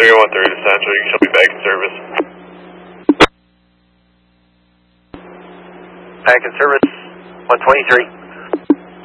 Stinger 130 to Central, you shall be back in service. Back in service, 123.